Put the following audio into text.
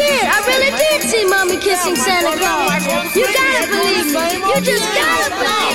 did. I really did see Mommy kissing Santa Claus. You gotta believe me. You just gotta believe me.